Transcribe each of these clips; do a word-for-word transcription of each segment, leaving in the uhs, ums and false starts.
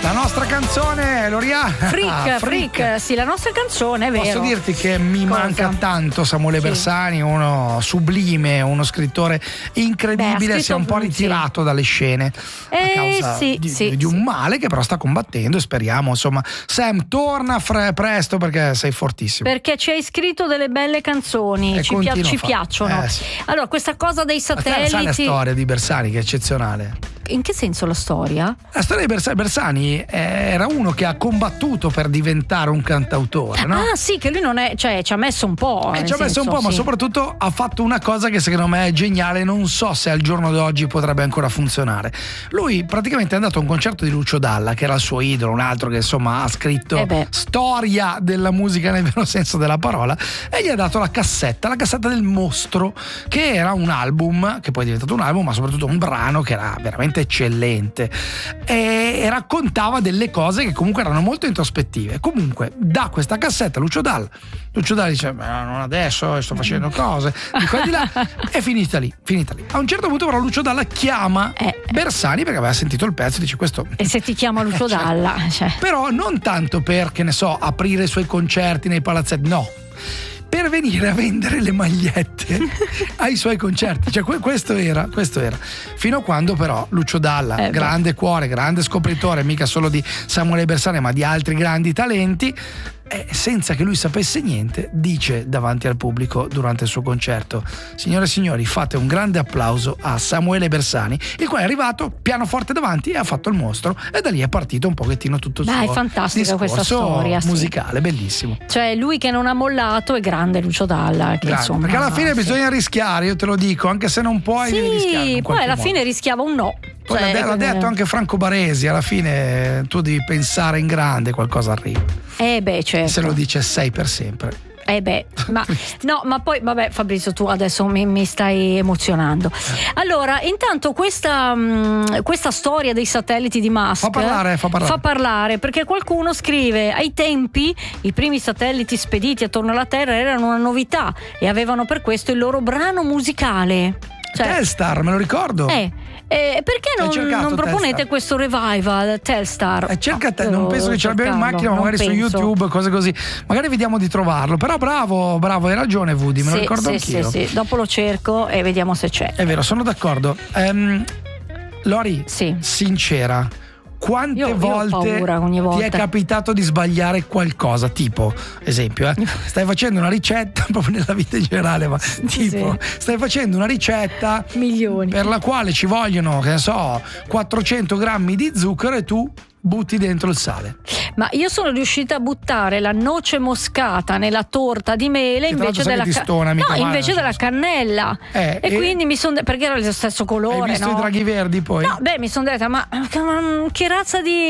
La nostra canzone, Loria. Freak, ah, freak, freak, sì, la nostra canzone, è vero. Posso dirti che mi Cosa? manca tanto Samuele sì. Bersani, uno sublime, uno scrittore incredibile. Beh, si è un po' ritirato sì. dalle scene eh, a causa sì, di, sì, di un sì. male che però sta combattendo e speriamo, insomma. Sam, torna fre- presto perché sei fortissimo. Perché ci hai scritto delle belle canzoni, e ci, pia- ci piacciono. Eh, sì. Allora, questa cosa dei satelliti. Sai la storia di Bersani che è eccezionale? In che senso la storia? La storia di Bersani, Bersani era uno che ha combattuto per diventare un cantautore, no? Ah sì, che lui non è, cioè ci ha messo un po'. Eh, ci ha messo senso, un po', sì. ma soprattutto ha fatto una cosa che secondo me è geniale, non so se al giorno d'oggi potrebbe ancora funzionare. Lui praticamente è andato a un concerto di Lucio Dalla, che era il suo idolo, un altro che insomma ha scritto eh storia della musica nel vero senso della parola, e gli ha dato la cassetta, la cassetta del Mostro, che era un album, che poi è diventato un album, ma soprattutto un brano che era veramente eccellente e, e raccontava delle cose che comunque erano molto introspettive. Comunque da questa cassetta Lucio Dalla Lucio Dalla dice ma non adesso sto facendo cose di qua e di là, è finita lì finita lì a un certo punto però Lucio Dalla chiama eh. Bersani perché aveva sentito il pezzo e dice questo e se ti chiama Lucio cioè, Dalla cioè. Però non tanto per, che ne so, aprire i suoi concerti nei palazzetti, no, per venire a vendere le magliette ai suoi concerti. Cioè questo era, questo era. Fino a quando però Lucio Dalla, eh grande cuore, grande scopritore, mica solo di Samuele Bersani ma di altri grandi talenti, eh, senza che lui sapesse niente, dice davanti al pubblico durante il suo concerto: signore e signori, fate un grande applauso a Samuele Bersani, il quale è arrivato pianoforte davanti e ha fatto il Mostro, e da lì è partito un pochettino tutto il Dai, suo è fantastica questa storia musicale, sì. bellissimo. Cioè lui che non ha mollato è grande Lucio Dalla, che grande, insomma, perché alla fine sì. bisogna rischiare, io te lo dico, anche se non puoi sì, devi rischiare in poi alla modo. fine rischiava un no. Poi cioè, l'ha, l'ha detto anche Franco Baresi, alla fine tu devi pensare in grande, qualcosa arriva. Eh beh, certo. Se lo dice sei per sempre. Eh beh, ma no, ma poi vabbè Fabrizio, tu adesso mi, mi stai emozionando. Allora, intanto questa, mh, questa storia dei satelliti di Musk fa parlare, fa parlare. fa parlare perché qualcuno scrive: ai tempi i primi satelliti spediti attorno alla Terra erano una novità e avevano per questo il loro brano musicale. Cioè, Telstar, me lo ricordo. Eh, eh, perché non, non proponete Telstar? questo revival Telstar? Eh, cerca te, non penso che ce l'abbiamo in macchina, ma magari penso. su YouTube, cose così. Magari vediamo di trovarlo. Però bravo, bravo, hai ragione Woody, me sì, lo ricordo sì, anch'io. Sì, sì, dopo lo cerco e vediamo se c'è. È vero, sono d'accordo. Um, Lori, sì. sincera, quante io, volte io ho paura ogni volta. ti è capitato di sbagliare qualcosa? Tipo, esempio, eh, stai facendo una ricetta, proprio nella vita in generale, ma tipo, sì. stai facendo una ricetta milioni per la quale ci vogliono, che ne so, quattrocento grammi di zucchero e tu butti dentro il sale. Ma io sono riuscita a buttare la noce moscata nella torta di mele che invece della ca- stona, no, male, invece della cannella eh, e, e quindi mi sono de- perché era dello stesso colore. Hai visto no? i draghi verdi poi? No, beh, mi sono detta ma, ma che razza di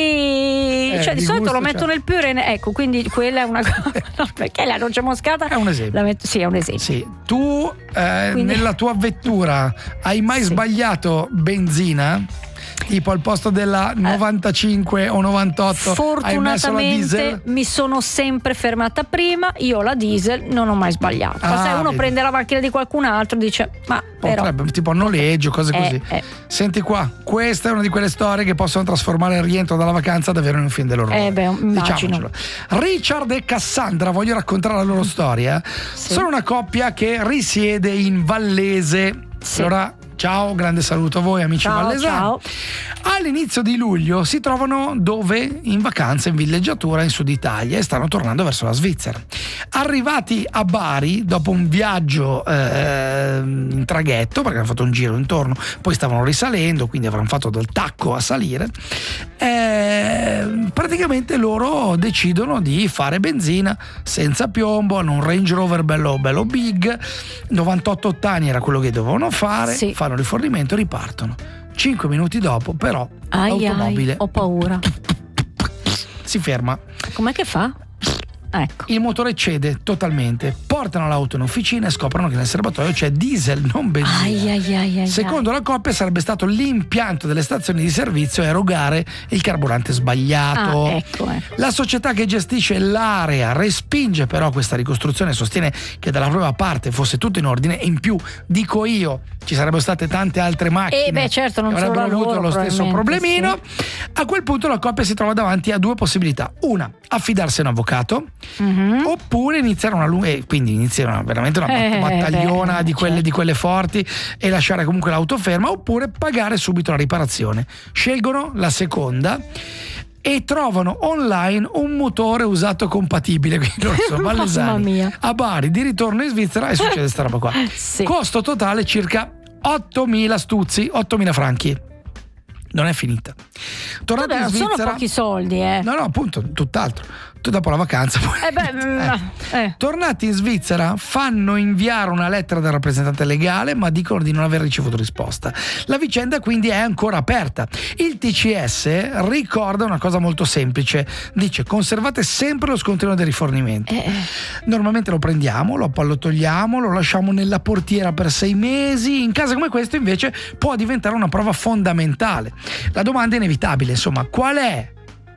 eh, cioè di, di solito gusto, lo metto cioè. nel purè, ecco, quindi quella è una cosa. No, perché la noce moscata è un esempio. La metto, sì, è un esempio. Sì. Tu eh, quindi... nella tua vettura hai mai sì. sbagliato benzina? Tipo al posto della novantacinque uh, o novantotto hai messo la diesel? Mi sono sempre fermata prima, io la diesel non ho mai sbagliato. Ah, ma se uno vedi. prende la macchina di qualcun altro dice ma potrebbe, però tipo noleggio, cose eh, così eh. Senti qua, questa è una di quelle storie che possono trasformare il rientro dalla vacanza davvero in un film dell'orrore. Eh beh, immagino. Richard e Cassandra, voglio raccontare la loro storia. Sì. Sono una coppia che risiede in Vallese. Sì. Allora ciao, grande saluto a voi amici ciao, vallesani. Ciao. All'inizio di luglio si trovano dove? In vacanza, in villeggiatura in Sud Italia, e stanno tornando verso la Svizzera. Arrivati a Bari, dopo un viaggio eh, in traghetto, perché hanno fatto un giro intorno, poi stavano risalendo, quindi avranno fatto del tacco a salire, eh, praticamente loro decidono di fare benzina senza piombo, hanno un Range Rover bello, bello big, novantotto ottani era quello che dovevano fare, sì. fanno rifornimento e ripartono. Cinque minuti dopo però ai l'automobile ai, ho paura. si ferma. Com'è che fa? Ecco. Il motore cede totalmente, poi portano l'auto in officina e scoprono che nel serbatoio c'è diesel, non benzina. Ai, ai, ai, ai, Secondo ai. la coppia sarebbe stato l'impianto delle stazioni di servizio a erogare il carburante sbagliato. Ah, ecco, ecco. La società che gestisce l'area respinge però questa ricostruzione e sostiene che dalla propria parte fosse tutto in ordine, e in più, dico io, ci sarebbero state tante altre macchine Eh beh, certo, non che solo avrebbero la avuto loro, lo stesso probabilmente, problemino. A quel punto la coppia si trova davanti a due possibilità: una, affidarsi a un avvocato, Mhm. oppure iniziare una lunga, e quindi iniziare una, veramente una Eh, battagliona beh, di quelle, certo. di quelle forti, e lasciare comunque l'auto ferma, oppure pagare subito la riparazione. Scelgono la seconda e trovano online un motore usato compatibile, quindi loro sono Mamma ballesani mia. a Bari di ritorno in Svizzera e succede sta roba qua. Sì. Costo totale circa ottomila stuzzi, ottomila franchi. Non è finita. Tornati Vabbè, in non sono Svizzera, pochi soldi, eh. no no appunto, tutt'altro. Tu dopo la vacanza poi. Eh beh, mm, eh. Tornati in Svizzera, fanno inviare una lettera del rappresentante legale, ma dicono di non aver ricevuto risposta. La vicenda quindi è ancora aperta. Il T C S ricorda una cosa molto semplice: dice: conservate sempre lo scontrino dei rifornimenti. Eh, Normalmente lo prendiamo, lo togliamo, lo lasciamo nella portiera per sei mesi. In casi come questo invece può diventare una prova fondamentale. La domanda è inevitabile, insomma: qual è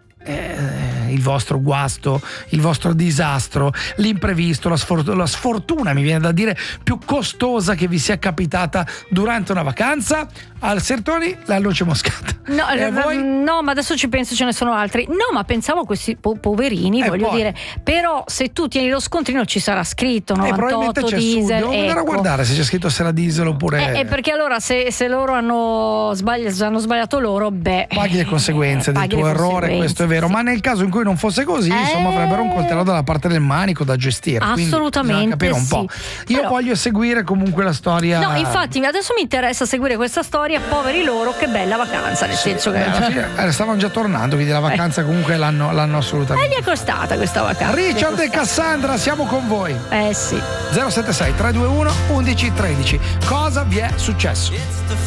Eh, il vostro guasto, il vostro disastro, l'imprevisto, la, sfor- la sfortuna, mi viene da dire, più costosa che vi sia capitata durante una vacanza? Al Sertoni la noce moscata. No, E a eh, voi? no, ma adesso ci penso, ce ne sono altri. No, ma pensavo a questi po- poverini, Eh, voglio poi. dire. Però se tu tieni lo scontrino ci sarà scritto Eh, probabilmente novantotto c'è su, diesel. devo andare a ecco. guardare se c'è scritto se era diesel oppure. Eh, eh, perché allora se, se loro hanno, sbagli- hanno sbagliato loro, beh, Paghi le conseguenze eh, del paghi tuo le errore, conseguenze, questo è vero, sì. ma nel caso in cui non fosse così, insomma, Eh. avrebbero un coltello dalla parte del manico da gestire. quindi Assolutamente bisogna capire un sì. po'. Io Però- voglio seguire comunque la storia. No, infatti adesso mi interessa seguire questa storia, poveri loro, che bella vacanza, nel senso che Beh, alla fine eh, stavano già tornando, quindi la vacanza comunque l'hanno, l'hanno Eh, assolutamente. gli è costata questa vacanza. gli è Richard e costata. Cassandra, siamo con voi. Eh sì. zero sette sei tre due uno uno uno uno tre uno. Cosa vi è successo?